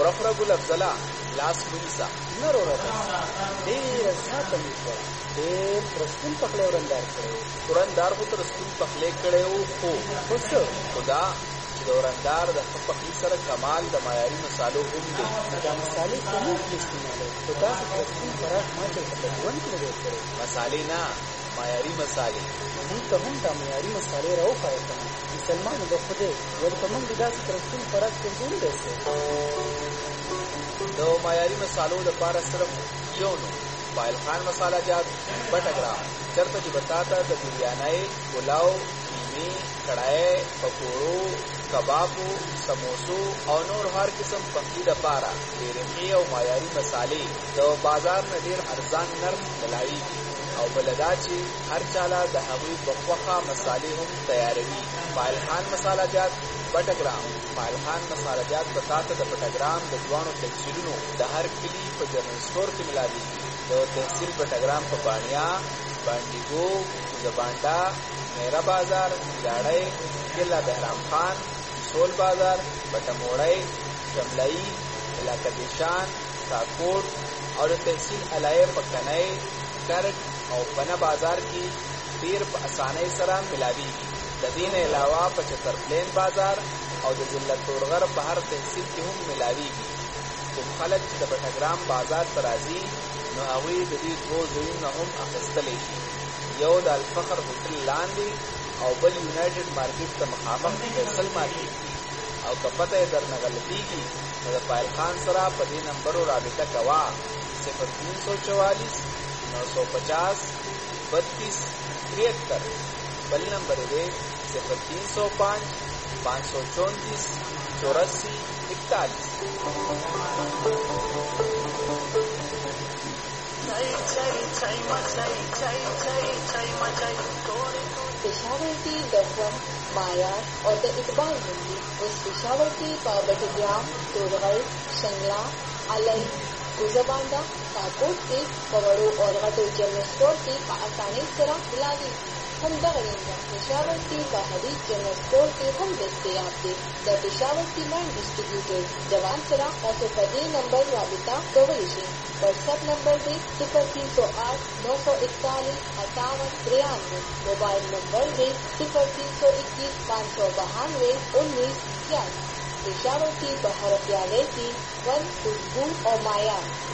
ورفره ګل افضله لاس ونیسه. نه وروره ډېره زیاته مې کړه، ډېر رسول پخلی ورندار کړی. ورندار خو ته رسول پخلی کړی و، خو څه خو دا چې د ورندار د ښه پخلي سره کمال د معیاري مسالو هم دی. دا مسالې کومې استعمالوي؟ خو داسې رسول خوراک ما چې په ژوند کې نه دی کړی. مسالې نه، معیاري مسالې. موږ ته هم دا معیاري مسالې راوښایه که نه مسلمانو د خدای، ولې که موږ د داسې رسول خوراک کې ژوند دی څه د معیاري مسالو لپاره صرف یو نوم فایل خان مساله جات بټه ګرام. چېرته چې به تا ته د بریانۍ، پلاو، کیمې، کړای، پکوړو، کبابو، سموسو او نور هر قسم پخلي دپاره ډېرې ښې او معیاري مسالې د بازار نه ډېر ارزان نرخ ملاویږي، او بله دا چې هر چاله د هغوی په خوښه مسالې هم تیاروي. فایل خان مساله جات بټه ګرام. فایل خان مساله جات به تا ته د بټه ګرام د دواړو تحصیلونو د هر کلي په جنرل سټور کې ملاویږي. د تحصیل بټه ګرام په بانیا، بانډیګو، کوزبانډا، میرا بازار، لاړی، قلعه بهرام خان، سول بازار، بټه موړی، شملایی، علاقه دیشان، کاکوټ او د تحصیل علایه په کنۍ، کرک او پنه بازار کې ډېر په اسانۍ سره ملاویږي. د دې نه علاوه په چترپلین بازار او د ضلع تورغر په هر تحصیل کې هم ملاویږي. کوم خلک چې د بټه ګرام بازار ته راځي نو هغوی د دې دوو ځایونه هم اخیستلی شي، یو د الفخر هوټل لاندې او بل یونایټډ مارکیټ ته مخامخ فیصل مارکیټ دي. او که پته یې درنه غلطېږي نو د فایل خان سره په دې نمبرو رابطه کوه: 0344 950 32 73. بل نمبر دی 0305 534 84 पेशावर की दफन मायार और द इकबाल मंडी उस पेशावर की बटग्राम, तोरगढ़, शंगला, अलई, गुजबांडा, काकोट के कवड़ों और गटो जनरल स्टोर की आसानी से मिलावी हम दगरेंगे। पेशावर की हदीज जनरल स्टोर के हम दस्तियाब थे। द पेशावर की मैन डिस्ट्रीब्यूटर जवान सरा औसफी नंबर राबिता कवरिशी। व्हाट्सएप नंबर है 0308 941 58 मोबाइल नंबर है 0321 592 19 पेशावर की बहरत याले की वन खुशबू और माया।